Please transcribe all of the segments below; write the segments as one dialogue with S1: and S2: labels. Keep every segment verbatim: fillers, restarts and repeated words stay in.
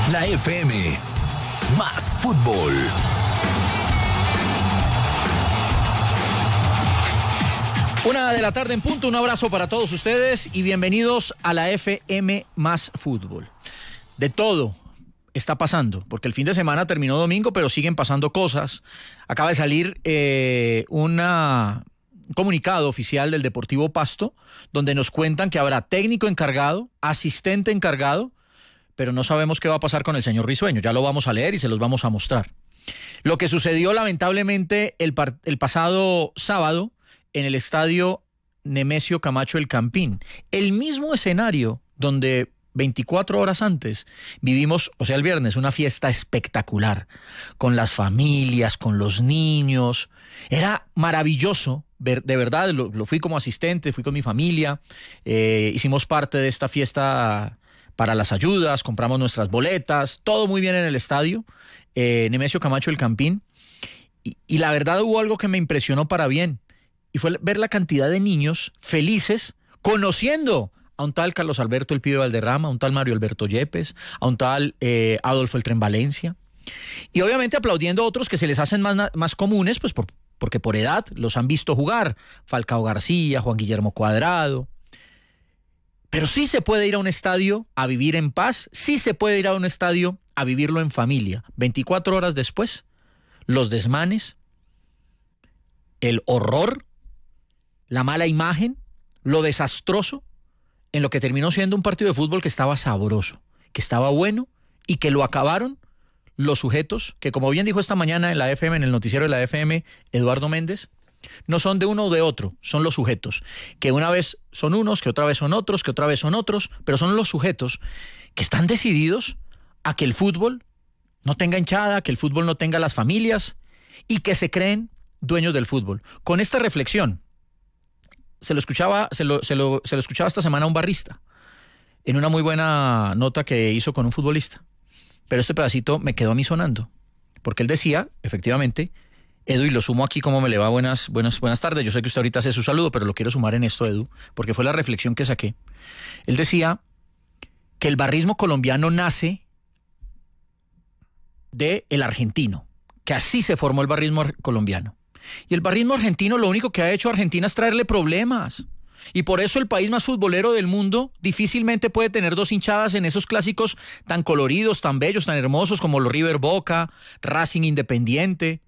S1: La F M. Más fútbol.
S2: Una de la tarde en punto, un abrazo para todos ustedes y bienvenidos a la F M Más Fútbol. De todo está pasando, porque el fin de semana terminó domingo, pero siguen pasando cosas. Acaba de salir eh, una, un comunicado oficial del Deportivo Pasto, donde nos cuentan que habrá técnico encargado, asistente encargado, pero no sabemos qué va a pasar con el señor Risueño. Ya lo vamos a leer y se los vamos a mostrar. Lo que sucedió lamentablemente el, par- el pasado sábado en el estadio Nemesio Camacho El Campín, el mismo escenario donde veinticuatro horas antes vivimos, o sea el viernes, una fiesta espectacular, con las familias, con los niños. Era maravilloso, ver, de verdad, lo, lo fui como asistente, fui con mi familia, eh, hicimos parte de esta fiesta para las ayudas, compramos nuestras boletas, todo muy bien en el estadio, eh, Nemesio Camacho El Campín, y, y la verdad hubo algo que me impresionó para bien, y fue ver la cantidad de niños felices conociendo a un tal Carlos Alberto El Pibe Valderrama, a un tal Mario Alberto Yepes, a un tal eh, Adolfo El Tren Valencia, y obviamente aplaudiendo a otros que se les hacen más, más comunes, pues por, porque por edad los han visto jugar, Falcao García, Juan Guillermo Cuadrado. Pero sí se puede ir a un estadio a vivir en paz, sí se puede ir a un estadio a vivirlo en familia. veinticuatro horas después, los desmanes, el horror, la mala imagen, lo desastroso, en lo que terminó siendo un partido de fútbol que estaba sabroso, que estaba bueno y que lo acabaron los sujetos que, como bien dijo esta mañana en la F M, en el noticiero de la F M, Eduardo Méndez, no son de uno o de otro, son los sujetos, que una vez son unos, que otra vez son otros, que otra vez son otros, pero son los sujetos que están decididos a que el fútbol no tenga hinchada, que el fútbol no tenga las familias y que se creen dueños del fútbol. Con esta reflexión, se lo escuchaba, se lo, se lo, se lo escuchaba esta semana a un barrista, en una muy buena nota que hizo con un futbolista. Pero este pedacito me quedó a mí sonando, porque él decía, efectivamente, Edu, y lo sumo aquí como me le va, buenas, buenas, buenas tardes, yo sé que usted ahorita hace su saludo, pero lo quiero sumar en esto, Edu, porque fue la reflexión que saqué. Él decía que el barrismo colombiano nace de el argentino, que así se formó el barrismo colombiano. Y el barrismo argentino lo único que ha hecho a Argentina es traerle problemas. Y por eso el país más futbolero del mundo difícilmente puede tener dos hinchadas en esos clásicos tan coloridos, tan bellos, tan hermosos como los River Boca, Racing Independiente.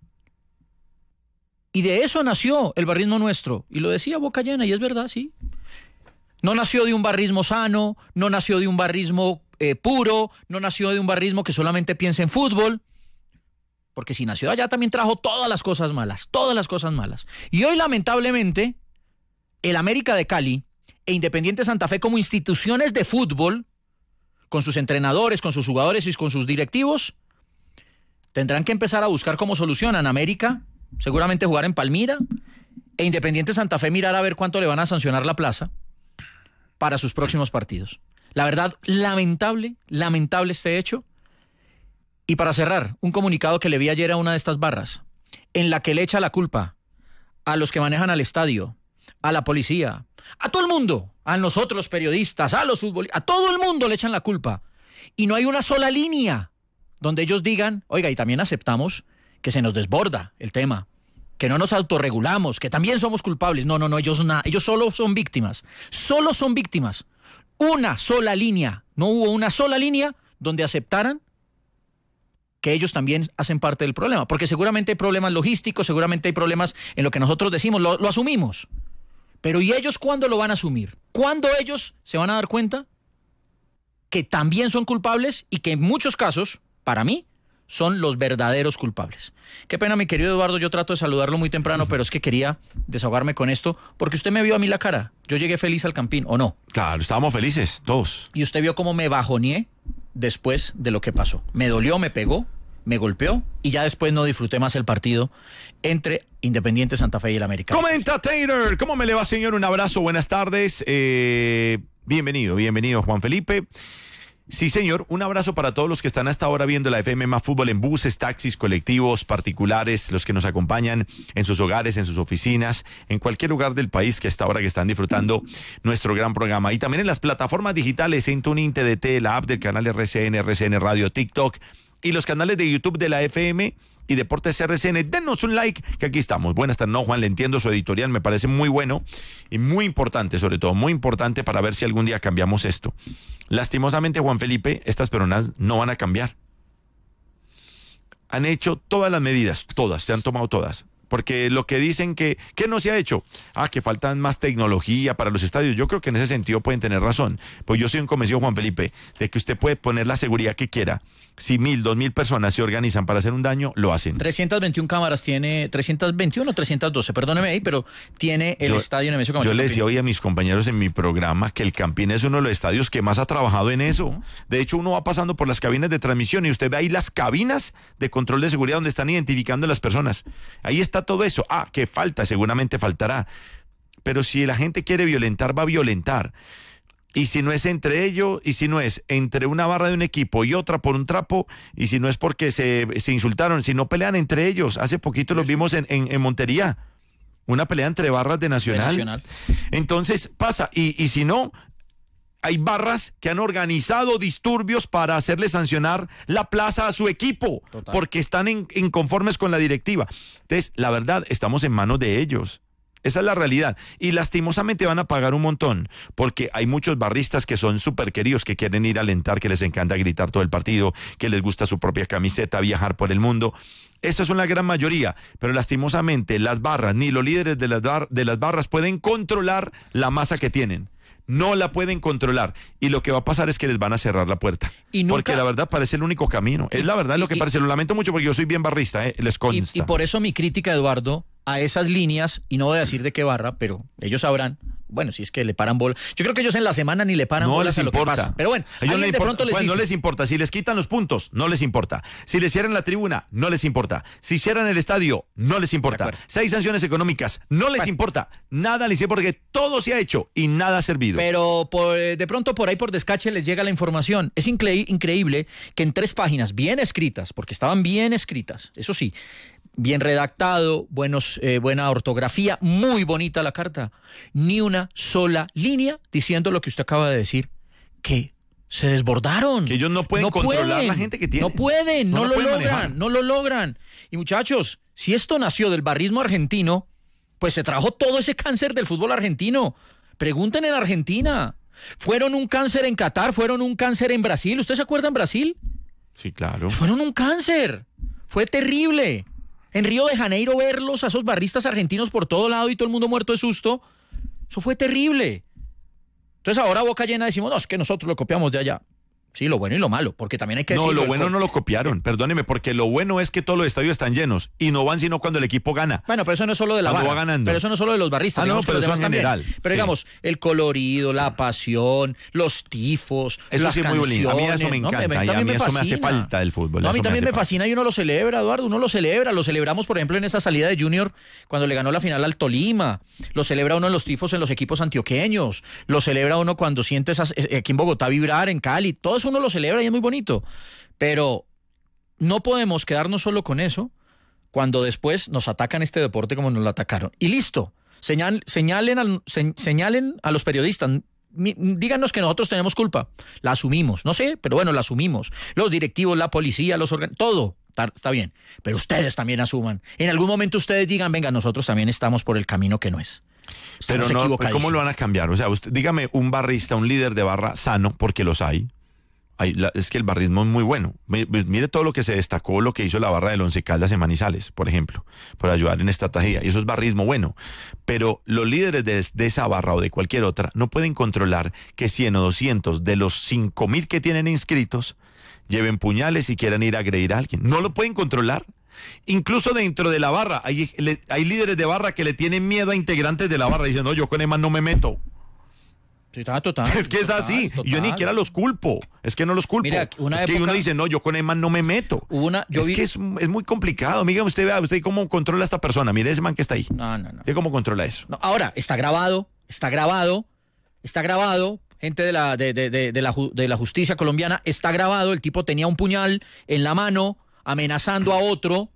S2: Y de eso nació el barrismo nuestro. Y lo decía boca llena, y es verdad, sí. No nació de un barrismo sano, no nació de un barrismo eh, puro, no nació de un barrismo que solamente piensa en fútbol. Porque si nació allá también trajo todas las cosas malas, todas las cosas malas. Y hoy, lamentablemente, el América de Cali e Independiente Santa Fe como instituciones de fútbol, con sus entrenadores, con sus jugadores y con sus directivos, tendrán que empezar a buscar cómo solucionan. América, seguramente jugar en Palmira, e Independiente Santa Fe mirar a ver cuánto le van a sancionar la plaza para sus próximos partidos. La verdad, lamentable, lamentable este hecho. Y para cerrar, un comunicado que le vi ayer a una de estas barras, en la que le echa la culpa a los que manejan al estadio, a la policía, a todo el mundo, a nosotros los periodistas, a los futbolistas, a todo el mundo le echan la culpa. Y no hay una sola línea donde ellos digan, oiga, y también aceptamos que se nos desborda el tema, que no nos autorregulamos, que también somos culpables. No, no, no, ellos, na- ellos solo son víctimas, solo son víctimas. Una sola línea, no hubo una sola línea donde aceptaran que ellos también hacen parte del problema, porque seguramente hay problemas logísticos, seguramente hay problemas en lo que nosotros decimos, lo, lo asumimos, pero ¿y ellos cuándo lo van a asumir? ¿Cuándo ellos se van a dar cuenta que también son culpables y que en muchos casos, para mí, son los verdaderos culpables? Qué pena, mi querido Eduardo, yo trato de saludarlo muy temprano, pero es que quería desahogarme con esto, porque usted me vio a mí la cara, yo llegué feliz al Campín, ¿o no?
S3: Claro, estábamos felices, todos.
S2: Y usted vio cómo me bajoneé después de lo que pasó. Me dolió, me pegó, me golpeó y ya después no disfruté más el partido entre Independiente Santa Fe y el América.
S3: Comenta Taylor, ¿cómo me le va, señor? Un abrazo, buenas tardes. Eh, bienvenido, bienvenido, Juan Felipe. Sí, señor. Un abrazo para todos los que están hasta ahora viendo la F M Más Fútbol en buses, taxis, colectivos, particulares, los que nos acompañan en sus hogares, en sus oficinas, en cualquier lugar del país que hasta ahora que están disfrutando nuestro gran programa. Y también en las plataformas digitales, en TuneIn, T D T, la app del canal R C N, R C N Radio, TikTok y los canales de YouTube de la F M y Deportes R C N. Denos un like, que aquí estamos. Buenas tardes. No, Juan, le entiendo su editorial, me parece muy bueno y muy importante, sobre todo, muy importante para ver si algún día cambiamos esto. Lastimosamente, Juan Felipe, estas personas no van a cambiar. Han hecho todas las medidas, todas, se han tomado todas. Porque lo que dicen que, ¿qué no se ha hecho? Ah, que faltan más tecnología para los estadios. Yo creo que en ese sentido pueden tener razón. Pues yo soy un convencido, Juan Felipe, de que usted puede poner la seguridad que quiera. Si mil, dos mil personas se organizan para hacer un daño, lo hacen.
S2: trescientas veintiuna cámaras tiene, trescientas veintiuno o trescientas doce, perdóneme ahí, pero tiene el
S3: yo,
S2: estadio Nemesio Camacho.
S3: Yo le decía hoy a mis compañeros en mi programa que el Campín es uno de los estadios que más ha trabajado en eso. Uh-huh. De hecho, uno va pasando por las cabinas de transmisión y usted ve ahí las cabinas de control de seguridad donde están identificando a las personas. Ahí está todo eso. Ah, que falta, seguramente faltará. Pero si la gente quiere violentar, va a violentar. Y si no es entre ellos, y si no es entre una barra de un equipo y otra por un trapo, y si no es porque se, se insultaron, si no pelean entre ellos. Hace poquito los vimos en, en, en Montería, una pelea entre barras de Nacional. De Nacional. Entonces pasa, y, y si no, hay barras que han organizado disturbios para hacerle sancionar la plaza a su equipo. Total. Porque están in, inconformes con la directiva. Entonces, la verdad, estamos en manos de ellos. Esa es la realidad. Y lastimosamente van a pagar un montón, porque hay muchos barristas que son súper queridos, que quieren ir a alentar, que les encanta gritar todo el partido, que les gusta su propia camiseta, viajar por el mundo. Esas son la gran mayoría, pero lastimosamente las barras, ni los líderes de las, bar- de las barras pueden controlar la masa que tienen. No la pueden controlar. Y lo que va a pasar es que les van a cerrar la puerta. Y nunca... Porque la verdad parece el único camino. Es la verdad y, lo que y, parece. Lo lamento mucho porque yo soy bien barrista, ¿eh? Les consta.
S2: Y, y por eso mi crítica, Eduardo, a esas líneas, y no voy a decir de qué barra, pero ellos sabrán. Bueno, si es que le paran bola. Yo creo que ellos en la semana ni le paran
S3: no
S2: bolas
S3: les
S2: a lo
S3: importa.
S2: que pasa. Pero bueno,
S3: a ellos
S2: de
S3: importa.
S2: pronto les
S3: Bueno,
S2: dice...
S3: no les importa. Si les quitan los puntos, no les importa. Si les cierran la tribuna, no les importa. Si cierran el estadio, no les importa. Si hay sanciones económicas, no les bueno. importa. Nada les importa porque todo se ha hecho y nada ha servido.
S2: Pero por, de pronto por ahí por descache les llega la información. Es incre- increíble que en tres páginas bien escritas, porque estaban bien escritas, eso sí, bien redactado, buenos, eh, buena ortografía, muy bonita la carta. Ni una sola línea diciendo lo que usted acaba de decir, que se desbordaron.
S3: Que ellos no pueden no controlar
S2: pueden,
S3: la gente que tienen.
S2: No pueden, no, no lo pueden logran, manejar. no lo logran. Y muchachos, si esto nació del barrismo argentino, pues se trajo todo ese cáncer del fútbol argentino. Pregunten en Argentina. Fueron un cáncer en Qatar, fueron un cáncer en Brasil. ¿Usted se acuerda en Brasil?
S3: Sí, claro.
S2: Fueron un cáncer. Fue terrible. En Río de Janeiro verlos a esos barristas argentinos por todo lado y todo el mundo muerto de susto, eso fue terrible. Entonces ahora boca llena decimos, no, es que nosotros lo copiamos de allá. Sí, lo bueno y lo malo, porque también hay que decirlo.
S3: No, lo bueno no lo copiaron, perdóneme, porque lo bueno es que todos los estadios están llenos y no van sino cuando el equipo gana.
S2: Bueno, pero eso no es solo de la barra,
S3: va ganando.
S2: Pero eso no es solo de los barristas,
S3: ah, no, pero
S2: que los demás
S3: en general.
S2: También. Pero
S3: sí.
S2: digamos, el colorido, la pasión, los tifos,
S3: eso
S2: las
S3: sí es muy bonito. A mí eso me encanta, no, me,
S2: y
S3: a mí
S2: me
S3: eso me hace falta del fútbol.
S2: No, a mí también me,
S3: me
S2: fascina y uno lo celebra, Eduardo, uno lo celebra. Lo celebramos, por ejemplo, en esa salida de Junior cuando le ganó la final al Tolima. Lo celebra uno en los tifos en los equipos antioqueños. Lo celebra uno cuando siente esas, aquí en Bogotá vibrar, en Cali. Todo eso uno lo celebra y es muy bonito. Pero no podemos quedarnos solo con eso cuando después nos atacan este deporte como nos lo atacaron. Y listo, Señal, señalen, al, se, señalen a los periodistas, mi, díganos que nosotros tenemos culpa. La asumimos, no sé, pero bueno, la asumimos. Los directivos, la policía, los organ... todo está, está bien. Pero ustedes también asuman. En algún momento ustedes digan, venga, nosotros también estamos por el camino que no es. Estamos
S3: pero no, ¿cómo lo van a cambiar? O sea, usted, dígame un barrista, un líder de barra sano, porque los hay. Hay, la, es que el barrismo es muy bueno. Mire, mire todo lo que se destacó, lo que hizo la barra del Once Caldas en Manizales, por ejemplo, por ayudar en esta tragedia. Y eso es barrismo bueno. Pero los líderes de, de esa barra o de cualquier otra no pueden controlar que cien o doscientos de los cinco mil que tienen inscritos lleven puñales y quieran ir a agredir a alguien. No lo pueden controlar. Incluso dentro de la barra hay, le, hay líderes de barra que le tienen miedo a integrantes de la barra. Dicen, no, yo con Emma no me meto.
S2: Total, total,
S3: es que
S2: total,
S3: es así,
S2: total.
S3: Yo ni siquiera los culpo, es que no los culpo.
S2: Mira, una
S3: es
S2: época,
S3: que uno dice, no, yo con Eman no me meto.
S2: Una, yo
S3: es
S2: vi...
S3: que es, es muy complicado, amiga, usted vea, usted cómo controla a esta persona, mire ese man que está ahí.
S2: No, no, no.
S3: ¿Usted cómo controla eso?
S2: No, ahora, está grabado, está grabado, está grabado, gente de la, de, de, de, de, la, de la justicia colombiana, está grabado, el tipo tenía un puñal en la mano amenazando a otro,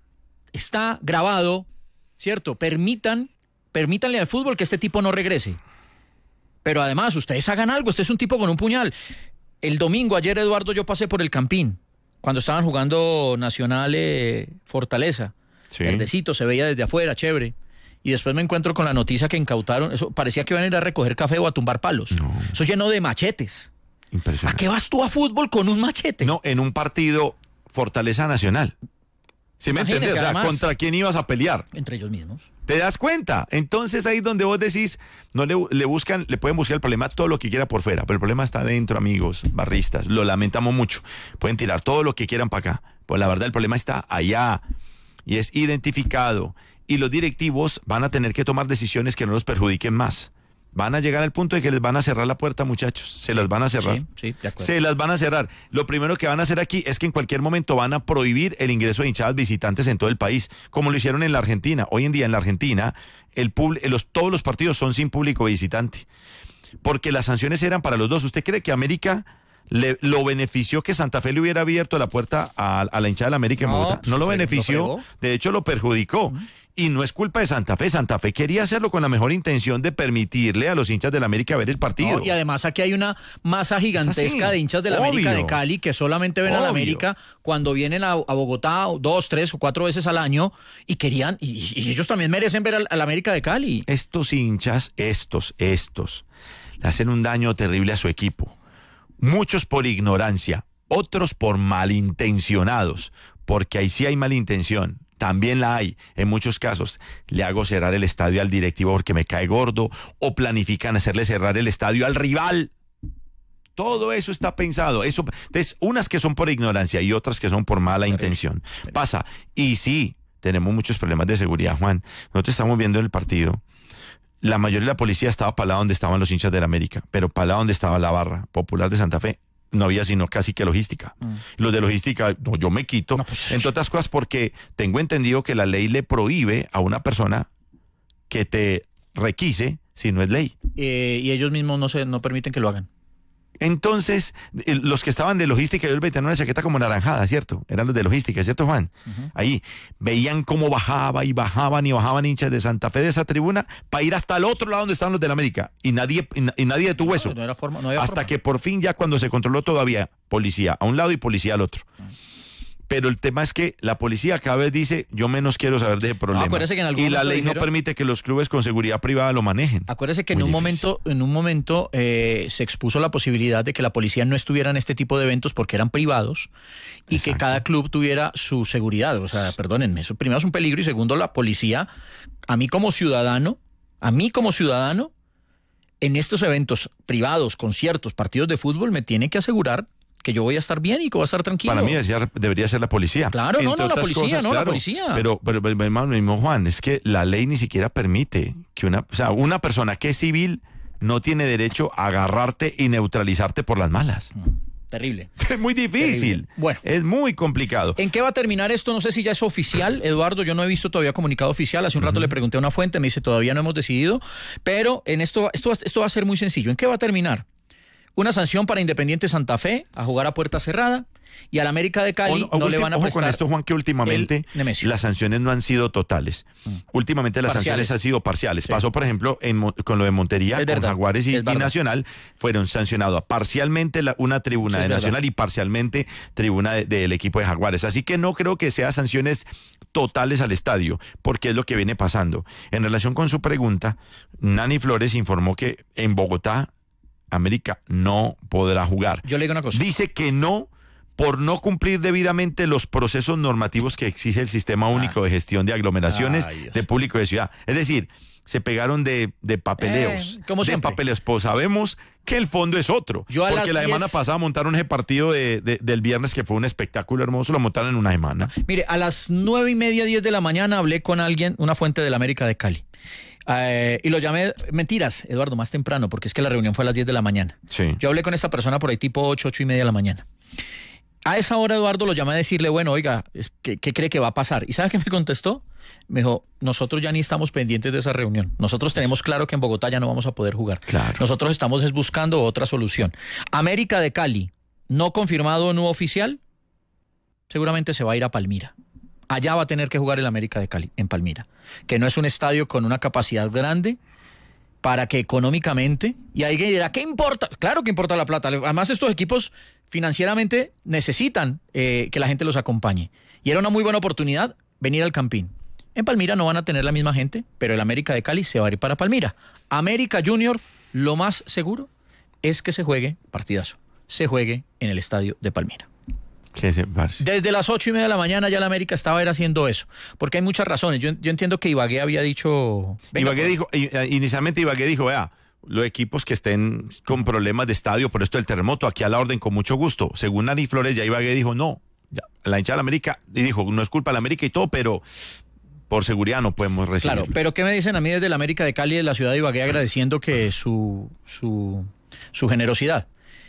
S2: está grabado, ¿cierto? Permitan, permítanle al fútbol que este tipo no regrese. Pero además, ustedes hagan algo, este es un tipo con un puñal. El domingo, ayer, Eduardo, yo pasé por el Campín, cuando estaban jugando Nacional eh, Fortaleza. Sí. Verdecito, se veía desde afuera, chévere. Y después me encuentro con la noticia que incautaron, eso parecía que iban a ir a recoger café o a tumbar palos. No. Eso lleno de machetes.
S3: Impresionante.
S2: ¿A qué vas tú a fútbol con un machete?
S3: No, en un partido Fortaleza Nacional. ¿Sí me entiendes? O sea, además, ¿contra quién ibas a pelear?
S2: Entre ellos mismos.
S3: ¿Te das cuenta? Entonces ahí es donde vos decís, no le, le buscan, le pueden buscar el problema todo lo que quiera por fuera, pero el problema está dentro, amigos, barristas. Lo lamentamos mucho. Pueden tirar todo lo que quieran para acá. Pues la verdad el problema está allá y es identificado. Y los directivos van a tener que tomar decisiones que no los perjudiquen más. Van a llegar al punto de que les van a cerrar la puerta, muchachos. Se las van a cerrar.
S2: Sí, sí, de acuerdo.
S3: Se las van a cerrar. Lo primero que van a hacer aquí es que en cualquier momento van a prohibir el ingreso de hinchadas visitantes en todo el país, como lo hicieron en la Argentina. Hoy en día en la Argentina, el pub- los, todos los partidos son sin público visitante. Porque las sanciones eran para los dos. ¿Usted cree que América le, lo benefició que Santa Fe le hubiera abierto la puerta a, a la hinchada de la América en
S2: No,
S3: Bogotá? No lo
S2: lo
S3: benefició,
S2: fregó.
S3: de hecho lo perjudicó. Uh-huh. Y no es culpa de Santa Fe. Santa Fe quería hacerlo con la mejor intención de permitirle a los hinchas de la América ver el partido.
S2: No, y además aquí hay una masa gigantesca de hinchas de la
S3: Obvio.
S2: América de Cali que solamente ven
S3: Obvio.
S2: a la América cuando vienen a, a Bogotá dos, tres o cuatro veces al año y querían, y, y ellos también merecen ver a la América de Cali.
S3: Estos hinchas, estos, estos, le hacen un daño terrible a su equipo. Muchos por ignorancia, otros por malintencionados, porque ahí sí hay malintención. También la hay, en muchos casos. Le hago cerrar el estadio al directivo porque me cae gordo, o planifican hacerle cerrar el estadio al rival. Todo eso está pensado. Eso, entonces, unas que son por ignorancia y otras que son por mala Terrible. intención. Terrible. Pasa. Y sí, tenemos muchos problemas de seguridad, Juan. Nosotros estamos viendo el partido. La mayoría de la policía estaba para donde estaban los hinchas de la América, pero para donde estaba la barra popular de Santa Fe. No había sino casi que logística. Mm. Los de logística, no, yo me quito. No, pues, entre otras cosas porque tengo entendido que la ley le prohíbe a una persona que te requise si no es ley.
S2: Eh, y ellos mismos no se no permiten que lo hagan.
S3: Entonces, los que estaban de logística, ellos tenían una chaqueta como naranjada, ¿cierto? Eran los de logística, ¿cierto, Juan? Uh-huh. Ahí veían cómo bajaba y bajaban y bajaban hinchas de Santa Fe de esa tribuna para ir hasta el otro lado donde estaban los de la América. Y nadie, y, y nadie detuvo eso.
S2: No, no era forma, no había
S3: hasta
S2: forma.
S3: que por fin ya cuando se controló todavía policía a un lado y policía al otro. Uh-huh. Pero el tema es que la policía cada vez dice, yo menos quiero saber de ese problema.
S2: No, que en algún
S3: y la ley
S2: dijeron,
S3: no permite que los clubes con seguridad privada lo manejen.
S2: Acuérdese que
S3: Muy
S2: en un,
S3: difícil.
S2: momento, en un momento eh, se expuso la posibilidad de que la policía no estuviera en este tipo de eventos porque eran privados y Exacto. que cada club tuviera su seguridad. O sea, perdónenme, eso primero es un peligro y segundo la policía, a mí como ciudadano, a mí como ciudadano, en estos eventos privados, conciertos, partidos de fútbol, me tiene que asegurar que yo voy a estar bien y que voy a estar tranquilo.
S3: Para mí decía, debería ser la policía.
S2: Claro, no, no, la policía,
S3: cosas,
S2: no,
S3: claro.
S2: la policía.
S3: Pero, pero, pero hermano, mismo Juan, es que la ley ni siquiera permite que una, o sea, una persona que es civil no tiene derecho a agarrarte y neutralizarte por las malas.
S2: Terrible.
S3: Es muy difícil. Terrible. Bueno. Es muy complicado.
S2: ¿En qué va a terminar esto? No sé si ya es oficial, Eduardo. Yo no he visto todavía comunicado oficial. Hace un rato uh-huh. le pregunté a una fuente, me dice todavía no hemos decidido. Pero en esto, esto, esto va a ser muy sencillo. ¿En qué va a terminar? Una sanción para Independiente Santa Fe a jugar a puerta cerrada y al América de Cali o, o, no ulti- le van a prestar.
S3: Ojo con esto, Juan, que últimamente las sanciones no han sido totales. Mm. Últimamente las parciales. sanciones han sido parciales. Sí. Pasó, por ejemplo, en, con lo de Montería, es con verdad. Jaguares y, y Nacional, fueron sancionados parcialmente la, una tribuna sí, de Nacional verdad. y parcialmente tribuna de, del equipo de Jaguares. Así que no creo que sea sanciones totales al estadio, porque es lo que viene pasando. En relación con su pregunta, Nani Flores informó que en Bogotá América no podrá jugar.
S2: Yo le digo una cosa.
S3: Dice que no por no cumplir debidamente los procesos normativos que exige el Sistema Único ah. de Gestión de Aglomeraciones Ay, de Público de Ciudad. Es decir, se pegaron de, de papeleos.
S2: Eh, como
S3: de
S2: siempre.
S3: papeleos. Pues sabemos que el fondo es otro.
S2: Yo a
S3: porque la
S2: diez...
S3: semana pasada montaron ese partido de, de, del viernes que fue un espectáculo hermoso, lo montaron en una semana.
S2: Mire, a las nueve y media, diez de la mañana hablé con alguien, una fuente de la América de Cali. Eh, y lo llamé, mentiras, Eduardo, más temprano, porque es que la reunión fue a las diez de la mañana.
S3: Sí.
S2: Yo hablé con esta persona por ahí tipo ocho, ocho y media de la mañana. A esa hora, Eduardo, lo llamé a decirle, bueno, oiga, ¿qué, qué cree que va a pasar? ¿Y sabe qué me contestó? Me dijo, nosotros ya ni estamos pendientes de esa reunión. Nosotros tenemos claro que en Bogotá ya no vamos a poder jugar.
S3: Claro.
S2: Nosotros estamos buscando otra solución. América de Cali, no confirmado, no oficial, seguramente se va a ir a Palmira. Allá va a tener que jugar el América de Cali, en Palmira, que no es un estadio con una capacidad grande para que económicamente, y alguien dirá, ¿qué importa? Claro que importa la plata. Además, estos equipos financieramente necesitan eh, que la gente los acompañe. Y era una muy buena oportunidad venir al Campín. En Palmira no van a tener la misma gente, pero el América de Cali se va a ir para Palmira. América Junior, lo más seguro es que se juegue, partidazo, se juegue en el estadio de Palmira.
S3: ¿Qué se
S2: Desde las ocho y media de la mañana ya la América estaba era haciendo eso, porque hay muchas razones. Yo, yo entiendo que Ibagué había dicho...
S3: Ibagué dijo, inicialmente Ibagué dijo, vea, los equipos que estén con problemas de estadio por esto del terremoto, aquí a la orden con mucho gusto. Según Nani Flores, ya Ibagué dijo, no, ya, la hinchada de la América, y dijo, no es culpa de la América y todo, pero por seguridad no podemos recibir.
S2: Claro, pero ¿qué me dicen a mí desde la América de Cali, de la ciudad de Ibagué, agradeciendo que su, su, su generosidad?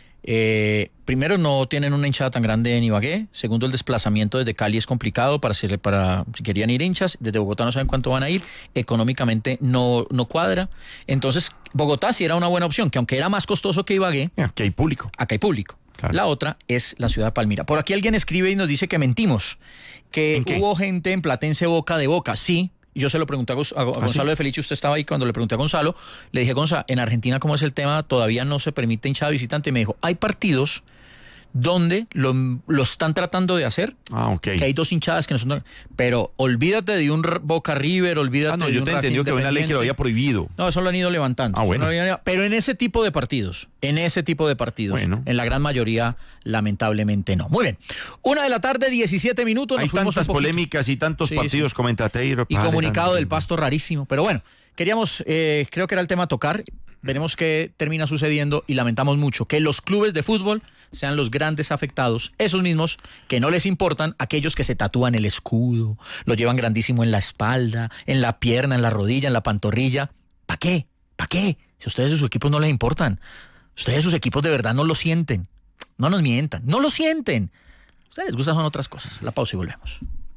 S2: Eh, primero, no tienen una hinchada tan grande en Ibagué. Segundo, el desplazamiento desde Cali es complicado para, hacerle, para si querían ir hinchas. Desde Bogotá no saben cuánto van a ir. Económicamente no, no cuadra. Entonces, Bogotá sí era una buena opción, que aunque era más costoso que Ibagué,
S3: aquí hay público.
S2: Acá hay público. Claro. La otra es la ciudad de Palmira. Por aquí alguien escribe y nos dice que mentimos, que hubo gente en Platense boca de boca. Sí. Yo se lo pregunté a, Gonz- a Gonzalo ¿Ah, sí? de Felice, usted estaba ahí cuando le pregunté a Gonzalo, le dije, Gonzalo, en Argentina, ¿cómo es el tema? Todavía no se permite hinchada visitante. Y me dijo, hay partidos donde lo, lo están tratando de hacer,
S3: ah, okay.
S2: que hay dos hinchadas que no son... Pero olvídate de un Boca River, olvídate
S3: ah, no,
S2: de
S3: yo
S2: un
S3: te
S2: Racing
S3: entendió que había una ley que lo había prohibido.
S2: No, eso lo han ido levantando.
S3: Ah, bueno.
S2: Pero en ese tipo de partidos, en ese tipo de partidos, bueno. en la gran mayoría, lamentablemente no. Muy bien. Una de la tarde, diecisiete minutos.
S3: Hay
S2: nos fuimos
S3: tantas polémicas y tantos sí, partidos, sí. Comentateiros.
S2: Y comunicado del Pasto rarísimo. Pero bueno, queríamos, eh, creo que era el tema a tocar. Veremos qué termina sucediendo y lamentamos mucho que los clubes de fútbol sean los grandes afectados, esos mismos que no les importan, aquellos que se tatúan el escudo, lo llevan grandísimo en la espalda, en la pierna, en la rodilla, en la pantorrilla. ¿Para qué? ¿Para qué? Si a ustedes y sus equipos no les importan, ustedes y sus equipos de verdad no lo sienten, no nos mientan, no lo sienten. A ustedes les gustan son otras cosas. La pausa y volvemos.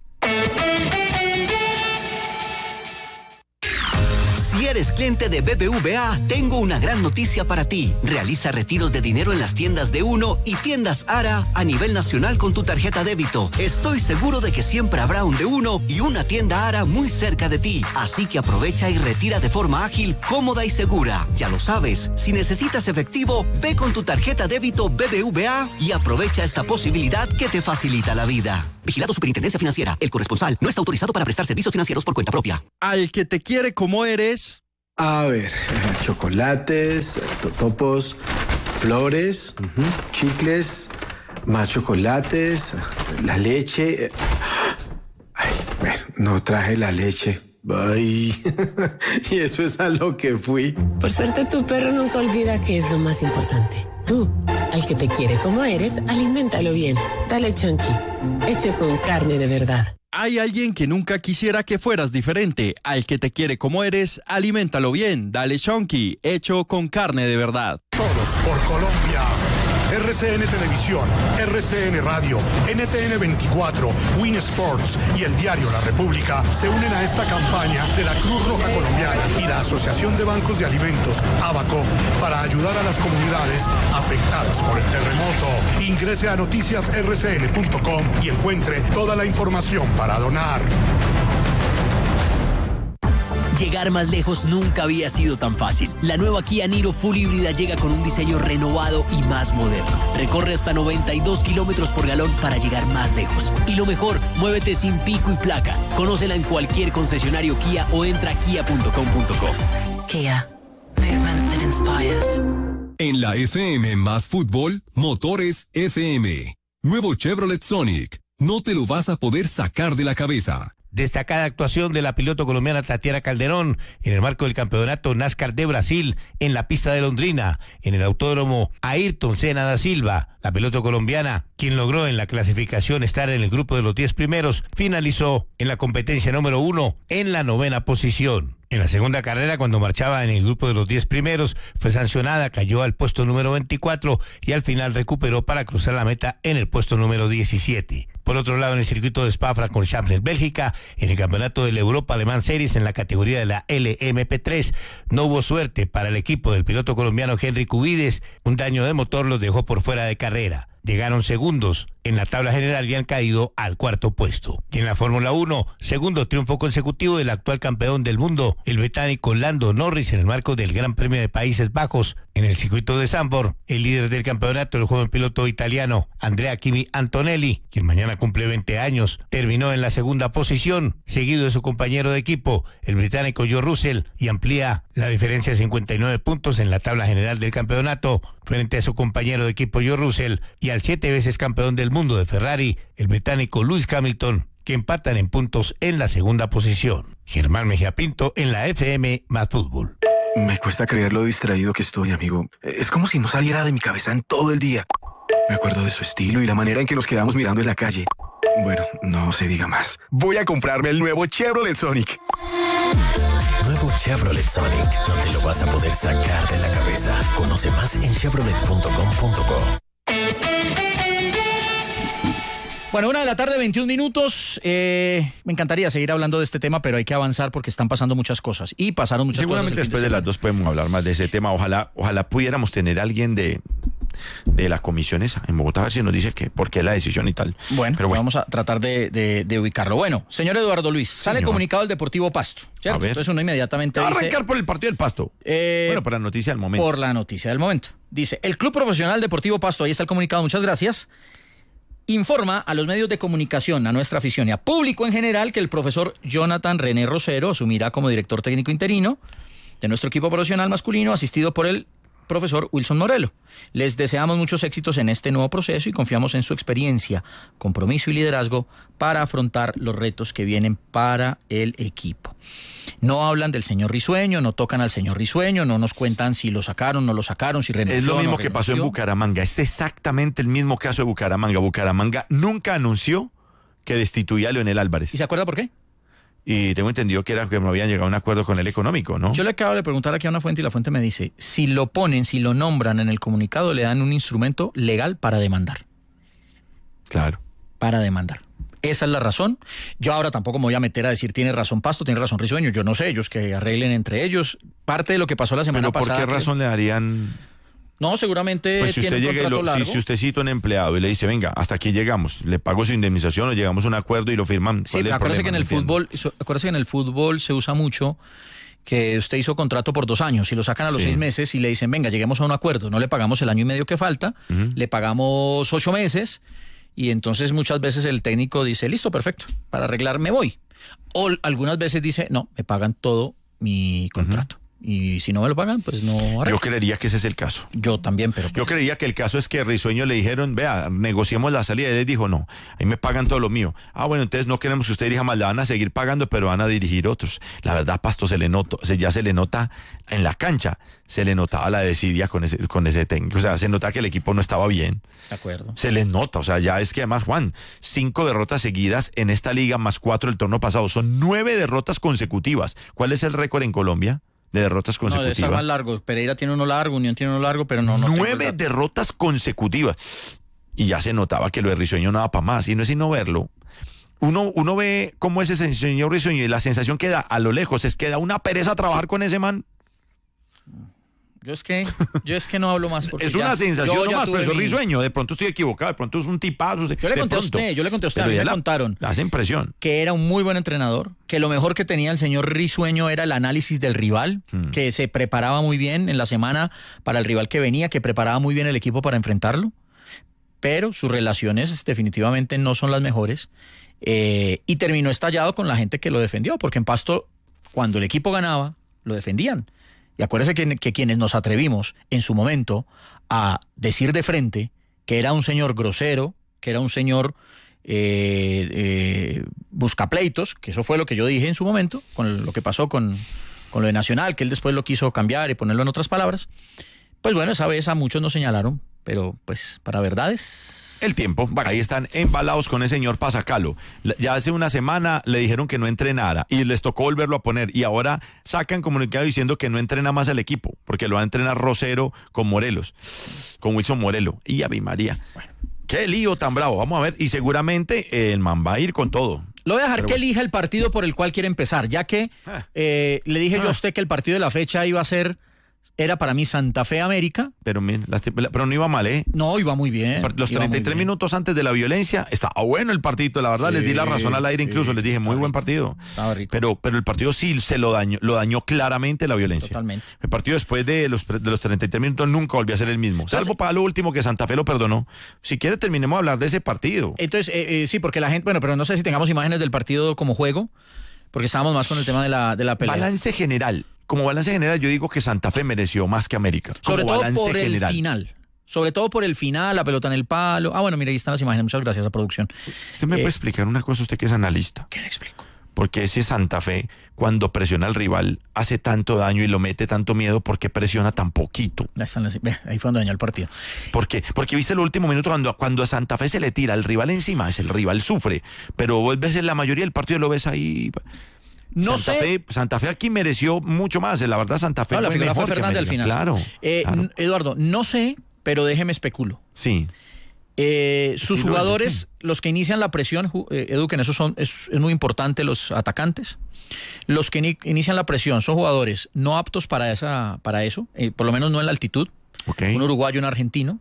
S4: Si eres cliente de B B V A, tengo una gran noticia para ti. Realiza retiros de dinero en las tiendas de Uno y tiendas Ara a nivel nacional con tu tarjeta débito. Estoy seguro de que siempre habrá un de Uno y una tienda Ara muy cerca de ti. Así que aprovecha y retira de forma ágil, cómoda y segura. Ya lo sabes, si necesitas efectivo, ve con tu tarjeta débito B B V A y aprovecha esta posibilidad que te facilita la vida. Vigilado Superintendencia Financiera. El corresponsal no está autorizado para prestar servicios financieros por cuenta propia.
S5: Al que te quiere como eres.
S6: A ver, chocolates, totopos, flores, uh-huh, chicles, más chocolates, la leche. Ay, bueno, no traje la leche. Ay, y eso es a lo que fui.
S7: Por suerte tu perro nunca olvida que es lo más importante. Tú, al que te quiere como eres, aliméntalo bien. Dale Chunky, hecho con carne de verdad.
S5: Hay alguien que nunca quisiera que fueras diferente. Al que te quiere como eres, aliméntalo bien. Dale Chunky, hecho con carne de verdad.
S8: Todos por Colombia. R C N Televisión, R C N Radio, N T N veinticuatro, Win Sports y el diario La República se unen a esta campaña de la Cruz Roja Colombiana y la Asociación de Bancos de Alimentos, ABACO, para ayudar a las comunidades afectadas por el terremoto. Ingrese a noticias r c n punto com y encuentre toda la información para donar.
S9: Llegar más lejos nunca había sido tan fácil. La nueva Kia Niro Full híbrida llega con un diseño renovado y más moderno. Recorre hasta noventa y dos kilómetros por galón para llegar más lejos. Y lo mejor, muévete sin pico y placa. Conócela en cualquier concesionario Kia o entra a kia punto com punto co.
S7: Kia. Movement that inspires.
S1: En la F M más fútbol, Motores F M. Nuevo Chevrolet Sonic. No te lo vas a poder sacar de la cabeza.
S10: Destacada actuación de la piloto colombiana Tatiana Calderón en el marco del campeonato NASCAR de Brasil en la pista de Londrina, en el autódromo Ayrton Senna da Silva. La piloto colombiana, quien logró en la clasificación estar en el grupo de los diez primeros, finalizó en la competencia número uno en la novena posición. En la segunda carrera, cuando marchaba en el grupo de los diez primeros, fue sancionada, cayó al puesto número veinticuatro y al final recuperó para cruzar la meta en el puesto número diecisiete. Por otro lado, en el circuito de Spa-Francorchamps en Bélgica, en el campeonato de la Europa Alemán Series en la categoría de la L M P tres, no hubo suerte para el equipo del piloto colombiano Henry Cubides. Un daño de motor los dejó por fuera de carrera. Llegaron segundos en la tabla general y han caído al cuarto puesto. Y en la Fórmula uno, segundo triunfo consecutivo del actual campeón del mundo, el británico Lando Norris, en el marco del Gran Premio de Países Bajos. En el circuito de Zandvoort, el líder del campeonato, el joven piloto italiano Andrea Kimi Antonelli, quien mañana cumple veinte años, terminó en la segunda posición, seguido de su compañero de equipo, el británico George Russell, y amplía la diferencia de cincuenta y nueve puntos en la tabla general del campeonato, frente a su compañero de equipo George Russell y al siete veces campeón del mundo de Ferrari, el británico Lewis Hamilton, que empatan en puntos en la segunda posición. Germán Mejía Pinto en la F M Más Fútbol.
S11: Me cuesta creer lo distraído que estoy, amigo. Es como si no saliera de mi cabeza en todo el día. Me acuerdo de su estilo y la manera en que nos quedamos mirando en la calle. Bueno, no se diga más. Voy a comprarme el nuevo Chevrolet Sonic.
S12: Nuevo Chevrolet Sonic. No te lo vas a poder sacar de la cabeza. Conoce más en chevrolet punto com punto co.
S2: Bueno, una de la tarde, veintiún minutos. Eh, me encantaría seguir hablando de este tema, pero hay que avanzar porque están pasando muchas cosas. Y pasaron muchas
S3: Seguramente
S2: cosas.
S3: Seguramente después de, de las dos podemos hablar más de ese tema. Ojalá, ojalá pudiéramos tener a alguien de, de la comisión esa en Bogotá, a ver si nos dice que por qué la decisión y tal.
S2: Bueno,
S3: pero bueno.
S2: vamos a tratar de, de, de ubicarlo. Bueno, señor Eduardo Luis, sale
S3: Señor.
S2: comunicado del Deportivo Pasto, ¿cierto? Entonces uno inmediatamente
S3: Va a
S2: dice...
S3: arrancar por el partido del Pasto.
S2: Eh,
S3: bueno, por la noticia del momento.
S2: Por la noticia del momento. Dice, el Club Profesional Deportivo Pasto, ahí está el comunicado, muchas gracias, informa a los medios de comunicación, a nuestra afición y a público en general que el profesor Jonathan René Rosero asumirá como director técnico interino de nuestro equipo profesional masculino, asistido por el profesor Wilson Morelo. Les deseamos muchos éxitos en este nuevo proceso y confiamos en su experiencia, compromiso y liderazgo para afrontar los retos que vienen para el equipo. No hablan del señor Risueño, no tocan al señor Risueño, no nos cuentan si lo sacaron, no lo sacaron, si renunció.
S3: Es lo mismo
S2: no
S3: que
S2: renunció.
S3: pasó en Bucaramanga, es exactamente el mismo caso de Bucaramanga. Bucaramanga nunca anunció que destituía a Leonel Álvarez.
S2: ¿Y se acuerda por qué?
S3: Y tengo entendido que era que no habían llegado a un acuerdo con él económico, ¿no?
S2: Yo le acabo de preguntar aquí a una fuente y la fuente me dice, si lo ponen, si lo nombran en el comunicado, le dan un instrumento legal para demandar.
S3: Claro.
S2: Para demandar. Esa es la razón. Yo ahora tampoco me voy a meter a decir tiene razón Pasto, tiene razón Risueño. Yo no sé, ellos que arreglen entre ellos. Parte de lo que pasó la semana
S3: ¿Pero por
S2: pasada.
S3: qué razón
S2: que...
S3: le darían...?
S2: No, seguramente
S3: pues si
S2: tiene
S3: usted
S2: un
S3: llega y
S2: contrato
S3: lo,
S2: largo.
S3: si, si usted cita a un empleado y le dice, venga, hasta aquí llegamos, le pago su indemnización o llegamos a un acuerdo y lo firman.
S2: Sí, pero acuérdese que en el fútbol, acuérdese que en el fútbol se usa mucho que usted hizo contrato por dos años y lo sacan a los sí. seis meses y le dicen, venga, lleguemos a un acuerdo, no le pagamos el año y medio que falta, uh-huh. le pagamos ocho meses y entonces muchas veces el técnico dice, listo, perfecto, para arreglar me voy. O algunas veces dice, no, me pagan todo mi contrato. Uh-huh. Y si no me lo pagan, pues no arreglo.
S3: Yo creería que ese es el caso.
S2: Yo también, pero... Pues...
S3: Yo creería que el caso es que Risueño le dijeron, vea, negociemos la salida. Y él dijo, no, ahí me pagan todo lo mío. Ah, bueno, entonces no queremos que usted dirija más, la van a seguir pagando, pero van a dirigir otros. La verdad, Pasto, se le nota, o sea, ya se le nota en la cancha, se le notaba la desidia con ese, con ese técnico. O sea, se nota que el equipo no estaba bien.
S2: De acuerdo.
S3: Se le nota, o sea, ya es que además, Juan, cinco derrotas seguidas en esta liga, más cuatro el torneo pasado. Son nueve derrotas consecutivas. ¿Cuál es el récord en Colombia? De derrotas consecutivas.
S2: No, debe estar más largo. Pereira tiene uno largo, Unión tiene uno largo, pero no... no
S3: Nueve derrotas consecutivas. Y ya se notaba que lo de Risueño no daba para más. Y no es sino verlo. Uno, uno ve cómo es ese señor Risueño y la sensación que da a lo lejos es que da una pereza trabajar con ese man.
S2: Yo es que, yo es que no hablo más.
S3: Es una
S2: ya,
S3: sensación nomás, pero es
S2: mi...
S3: Risueño. De pronto estoy equivocado, de pronto es un tipazo.
S2: Yo le conté a usted, yo le conté a usted, a mí me contaron.
S3: Hace impresión.
S2: Que era un muy buen entrenador, que lo mejor que tenía el señor Risueño era el análisis del rival, hmm. que se preparaba muy bien en la semana para el rival que venía, que preparaba muy bien el equipo para enfrentarlo, pero sus relaciones definitivamente no son las mejores, eh, y terminó estallado con la gente que lo defendió, porque en Pasto, cuando el equipo ganaba, lo defendían. Y acuérdese que, que quienes nos atrevimos en su momento a decir de frente que era un señor grosero, que era un señor eh, eh, buscapleitos, que eso fue lo que yo dije en su momento, con lo que pasó con, con lo de Nacional, que él después lo quiso cambiar y ponerlo en otras palabras. Pues bueno, esa vez a muchos nos señalaron, pero pues para verdades...
S3: El tiempo. Ahí están embalados con ese señor Pasacalo. Ya hace una semana le dijeron que no entrenara y les tocó volverlo a poner. Y ahora sacan comunicado diciendo que no entrena más al equipo, porque lo va a entrenar Rosero con Morelos, con Wilson Morelo. Y Ave María. Bueno. Qué lío tan bravo. Vamos a ver. Y seguramente el man va a ir con todo.
S2: Lo voy a dejar
S3: Pero
S2: que
S3: bueno.
S2: elija el partido por el cual quiere empezar, ya que eh, le dije yo a usted que el partido de la fecha iba a ser, era para mí Santa Fe América.
S3: Pero, mira, pero no iba mal, ¿eh?
S2: No, iba muy bien.
S3: Los
S2: iba
S3: treinta y tres minutos antes de la violencia, estaba bueno el partido, la verdad,
S2: Sí,
S3: les di la razón al aire incluso,
S2: sí,
S3: les dije, muy buen partido.
S2: Estaba rico.
S3: Pero, pero el partido sí se lo dañó, lo dañó claramente la violencia.
S2: Totalmente.
S3: El partido después de los, de los treinta y tres minutos nunca volvió a ser el mismo.
S2: Entonces,
S3: Salvo para lo último que Santa Fe lo perdonó. Si quiere terminemos de hablar de ese partido.
S2: Entonces, eh, eh, sí, porque la gente, bueno, pero no sé si tengamos imágenes del partido como juego, porque estábamos más con el tema de la, de la pelea.
S3: Balance general. Como balance general, yo digo que Santa Fe mereció más que América. Como
S2: Sobre todo
S3: balance
S2: por el
S3: general.
S2: final. Sobre todo por el final, la pelota en el palo. Ah, bueno, mira, ahí están las imágenes. Muchas gracias a producción.
S3: ¿Usted me
S2: Eh,
S3: puede explicar una cosa, usted que es analista?
S2: ¿Qué le explico?
S3: Porque ese Santa Fe, cuando presiona al rival, hace tanto daño y lo mete tanto miedo, porque presiona tan poquito.
S2: Ahí, están las- ve, ahí fue donde dañó el partido.
S3: ¿Por qué? Porque viste el último minuto cuando, cuando a Santa Fe se le tira el rival encima, es el rival sufre, pero vos ves en la mayoría del partido lo ves ahí.
S2: No
S3: Santa
S2: sé.
S3: Fe, Santa Fe aquí mereció mucho más, la verdad Santa Fe
S2: No, la
S3: fue
S2: figura fue
S3: mejor que
S2: Fernández al
S3: América.
S2: final.
S3: Claro,
S2: Eh,
S3: claro.
S2: n- Eduardo, no sé, pero déjeme especulo.
S3: Sí.
S2: Eh, sus
S3: Estilo
S2: jugadores, los que inician la presión, ju- eh, Edu, que en eso son, es, es muy importante los atacantes. Los que ni- inician la presión son jugadores no aptos para esa, para eso, eh, por lo menos no en la altitud.
S3: Okay.
S2: Un uruguayo, un argentino.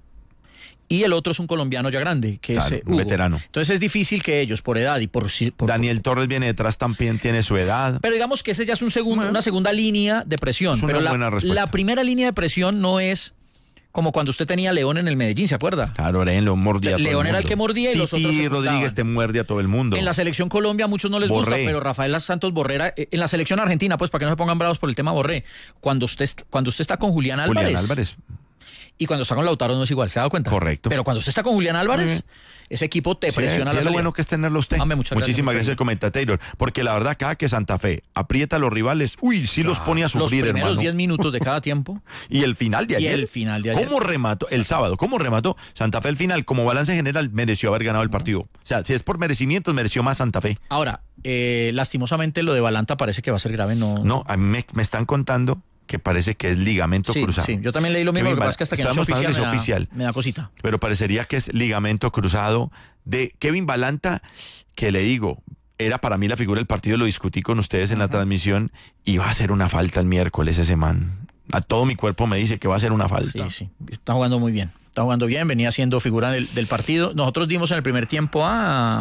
S2: Y el otro es un colombiano ya grande, que
S3: Claro,
S2: es eh,
S3: un
S2: Hugo.
S3: veterano.
S2: Entonces es difícil que ellos, por edad y por... si- por
S3: Daniel Torres viene detrás, también tiene su edad.
S2: Pero digamos que ese ya es un segundo,
S3: Bueno.
S2: una segunda línea de presión.
S3: Es una
S2: pero la,
S3: buena respuesta.
S2: la primera línea de presión no es como cuando usted tenía a León en el Medellín, ¿se acuerda?
S3: Claro, León mordía a todo
S2: León
S3: el
S2: era el
S3: mundo.
S2: que mordía y los
S3: Titi
S2: otros ejecutaban.
S3: Rodríguez te muerde a todo el mundo.
S2: En la selección Colombia a muchos no les gusta,
S3: Borré.
S2: pero Rafael Santos Borrera, eh, en la selección argentina, pues para que no se pongan bravos por el tema Borré, cuando usted, est- cuando usted está con Julián Álvarez,
S3: Julián Álvarez.
S2: y cuando está con Lautaro no es igual, ¿se ha dado cuenta?
S3: Correcto.
S2: Pero cuando usted está con Julián Álvarez,
S3: Muy bien.
S2: ese equipo te
S3: Sí,
S2: presiona
S3: sí,
S2: la
S3: es lo
S2: salida.
S3: bueno que es tenerlo usted.
S2: Hombre, muchas
S3: Muchísimas
S2: gracias,
S3: gracias, comenta Taylor. Porque la verdad, cada que Santa Fe aprieta a los rivales, uy, sí los pone a
S2: Los
S3: sufrir,
S2: primeros
S3: hermano.
S2: diez minutos de cada tiempo.
S3: Y el final de
S2: Y
S3: ayer.
S2: el final de ayer.
S3: ¿Cómo remató? El sábado, ¿cómo remató? Santa Fe el final, como balance general, mereció haber ganado el partido. O sea, si es por merecimientos, mereció más Santa Fe.
S2: Ahora, eh, lastimosamente lo de Balanta parece que va a ser grave, no.
S3: No, a mí me, me están contando que parece que es ligamento
S2: Sí,
S3: cruzado.
S2: sí, yo también leí lo mismo,
S3: Kevin
S2: lo que pasa
S3: Bal-
S2: es que hasta que no sea
S3: estamos hablando
S2: oficial,
S3: que
S2: me
S3: es
S2: da,
S3: oficial.
S2: me da cosita.
S3: Pero parecería que es ligamento cruzado de Kevin Balanta, que le digo, era para mí la figura del partido, lo discutí con ustedes en la transmisión, y va a hacer una falta el miércoles ese man. A todo mi cuerpo me dice que va a hacer una falta.
S2: Sí, sí, está jugando muy bien. Está jugando bien, venía siendo figura del, del partido. Nosotros dimos en el primer tiempo a...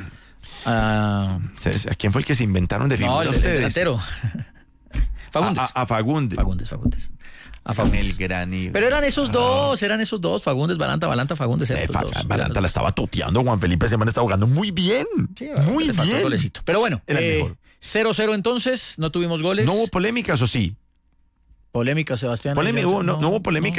S2: a
S3: ¿A quién fue el que se inventaron de figura
S2: no, el, el
S3: ustedes?
S2: delantero. Fagundes.
S3: A, a, a Fagundes.
S2: Fagundes, Fagundes. A Fagundes.
S3: El granito.
S2: Pero eran esos dos, eran esos dos, Fagundes, Balanta, Balanta, Fagundes. Eran
S3: Eh,
S2: los
S3: Fa-
S2: dos,
S3: Balanta
S2: eran
S3: la
S2: los-
S3: estaba toteando, Juan Felipe Semana está jugando muy bien.
S2: Sí,
S3: muy
S2: le faltó el
S3: bien.
S2: golecito. Pero bueno,
S3: Era el
S2: eh,
S3: mejor.
S2: cero cero entonces, no tuvimos goles.
S3: ¿No hubo polémicas o sí?
S2: Polémica, Sebastián.
S3: Polémica, hubo- no, no hubo polémica.